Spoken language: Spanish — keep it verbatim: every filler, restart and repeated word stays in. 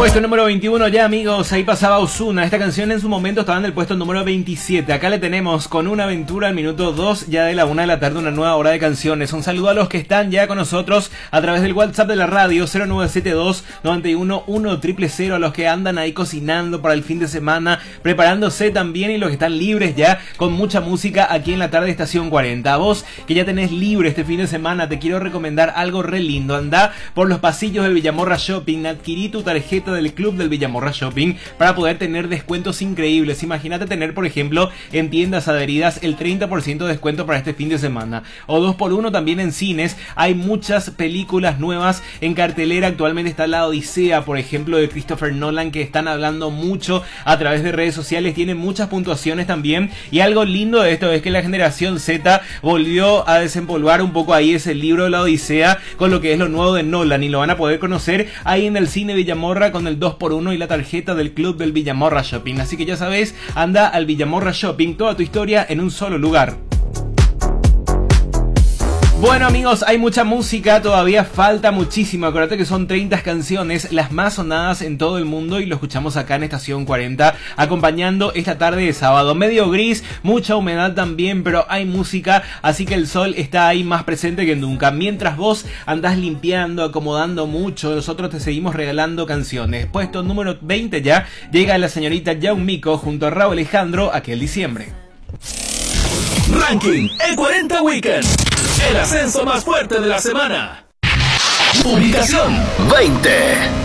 Puesto número veintiuno ya, amigos, ahí pasaba Ozuna. Esta canción en su momento estaba en el puesto número veintisiete. Acá le tenemos con Una Aventura al minuto dos ya de la una de la tarde, una nueva hora de canciones. Un saludo a los que están ya con nosotros a través del WhatsApp de la radio cero nueve siete dos, nueve uno uno, cero cero cero, a los que andan ahí cocinando para el fin de semana, preparándose también, y los que están libres ya con mucha música aquí en la tarde de Estación cuarenta. A vos que ya tenés libre este fin de semana, te quiero recomendar algo re lindo. Andá por los pasillos del Villamorra Shopping, adquirí tu tarjeta del club del Villamorra Shopping para poder tener descuentos increíbles. Imagínate tener, por ejemplo, en tiendas adheridas el treinta por ciento de descuento para este fin de semana, o dos por uno también en cines. Hay muchas películas nuevas en cartelera. Actualmente está La Odisea, por ejemplo, de Christopher Nolan, que están hablando mucho a través de redes sociales. Tiene muchas puntuaciones también, y algo lindo de esto es que la generación Z volvió a desempolvar un poco ahí ese libro de La Odisea con lo que es lo nuevo de Nolan, y lo van a poder conocer ahí en el cine Villamorra con el dos por uno y la tarjeta del club del Villamorra Shopping. Así que ya sabes, anda al Villamorra Shopping, toda tu historia en un solo lugar. Bueno, amigos, hay mucha música, todavía falta muchísimo. Acuérdate que son treinta canciones, las más sonadas en todo el mundo, y lo escuchamos acá en Estación cuarenta, acompañando esta tarde de sábado. Medio gris, mucha humedad también, pero hay música, así que el sol está ahí más presente que nunca. Mientras vos andás limpiando, acomodando mucho, nosotros te seguimos regalando canciones. Puesto número veinte ya, llega la señorita Yaumico junto a Raúl Alejandro, aquel diciembre. Ranking E cuarenta Weekend, el ascenso más fuerte de la semana. Ubicación veinte.